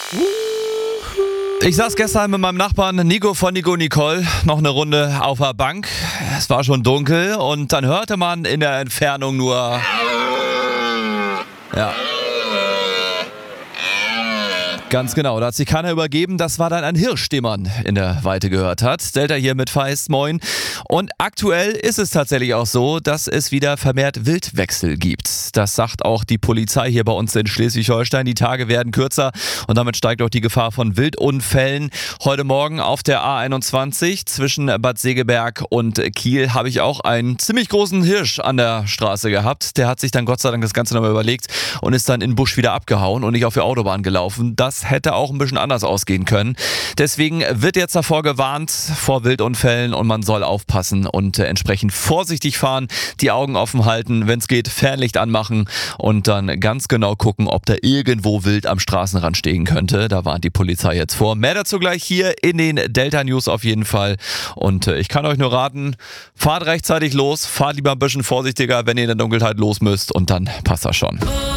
Ich saß gestern mit meinem Nachbarn Nico von Nico Nicole noch eine Runde auf der Bank. Es war schon dunkel und dann hörte man in der Entfernung nur... Ja. Ganz genau, da hat sich keiner übergeben. Das war dann ein Hirsch, den man in der Weite gehört hat. Delta hier mit Feist, moin. Und aktuell ist es tatsächlich auch so, dass es wieder vermehrt Wildwechsel gibt. Das sagt auch die Polizei hier bei uns in Schleswig-Holstein. Die Tage werden kürzer und damit steigt auch die Gefahr von Wildunfällen. Heute Morgen auf der A21 zwischen Bad Segeberg und Kiel habe ich auch einen ziemlich großen Hirsch an der Straße gehabt. Der hat sich dann Gott sei Dank das Ganze nochmal überlegt und ist dann in den Busch wieder abgehauen und nicht auf die Autobahn gelaufen. Das hätte auch ein bisschen anders ausgehen können. Deswegen wird jetzt davor gewarnt, vor Wildunfällen, und man soll aufpassen und entsprechend vorsichtig fahren, die Augen offen halten, wenn es geht, Fernlicht anmachen und dann ganz genau gucken, ob da irgendwo wild am Straßenrand stehen könnte. Da warnt die Polizei jetzt vor. Mehr dazu gleich hier in den Delta News auf jeden Fall. Und ich kann euch nur raten, fahrt rechtzeitig los, fahrt lieber ein bisschen vorsichtiger, wenn ihr in der Dunkelheit los müsst, und dann passt das schon.